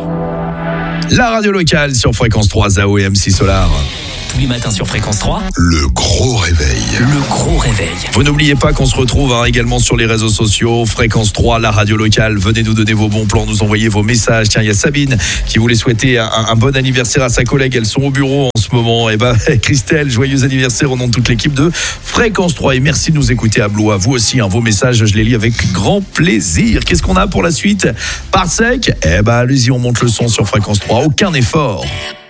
La radio locale sur Fréquence 3, Zao et MC Solar. Tous les matins sur Fréquence 3. Le gros réveil. Le gros réveil. Vous n'oubliez pas qu'on se retrouve également sur les réseaux sociaux. Fréquence 3, la radio locale. Venez nous donner vos bons plans, nous envoyer vos messages. Tiens, il y a Sabine qui voulait souhaiter un bon anniversaire à sa collègue. Elles sont au bureau en ce moment. Et Christelle, joyeux anniversaire au nom de toute l'équipe de Fréquence 3. Et merci de nous écouter à Blois. Vous aussi, vos messages, je les lis avec grand plaisir. Qu'est-ce qu'on a pour la suite? Parsec? Allez-y, on monte le son sur Fréquence 3. Aucun effort.